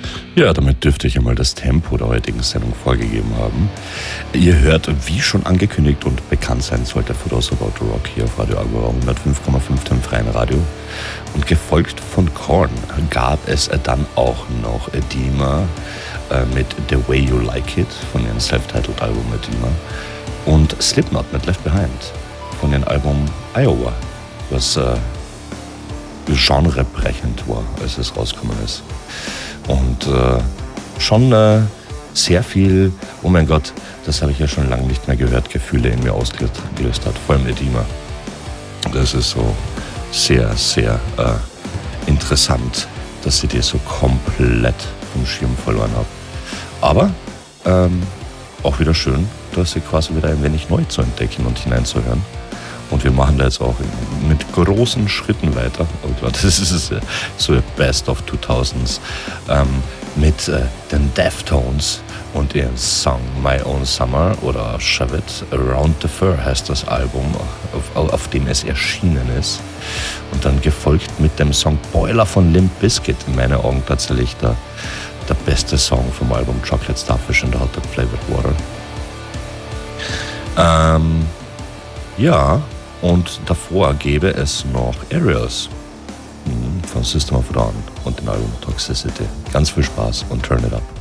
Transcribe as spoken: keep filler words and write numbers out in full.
Ja, damit dürfte ich einmal das Tempo der heutigen Sendung vorgegeben haben. Ihr hört, wie schon angekündigt und bekannt sein sollte, For Those About the Rock hier auf Radio Agora hundertfünf Komma fünf dem freien Radio. Und gefolgt von Korn gab es dann auch noch Edema äh, mit The Way You Like It von ihrem Self-Titled Album Edema und Slipknot mit Left Behind von ihrem Album Iowa, was äh, genrebrechend war, als es rausgekommen ist. Und äh, schon äh, sehr viel, oh mein Gott, das habe ich ja schon lange nicht mehr gehört, Gefühle in mir ausgelöst hat, vor allem Edema. Das ist so sehr, sehr äh, interessant, dass ich die so komplett vom Schirm verloren habe. Aber ähm, auch wieder schön, dass ich quasi wieder ein wenig neu zu entdecken und hineinzuhören. Und wir machen da jetzt auch mit großen Schritten weiter. Oh Gott, das ist so ein Best of zweitausends ähm, mit äh, den Deftones und ihrem Song My Own Summer oder Shove It. Around the Fur heißt das Album, auf, auf dem es erschienen ist. Und dann gefolgt mit dem Song Boiler von Limp Bizkit. In meinen Augen tatsächlich der, der beste Song vom Album Chocolate Starfish and the Hot Dog Flavored Water. Ähm, ja, und davor gäbe es noch Aerials von System of a Down und dem Album Toxicity. Ganz viel Spaß und Turn It Up.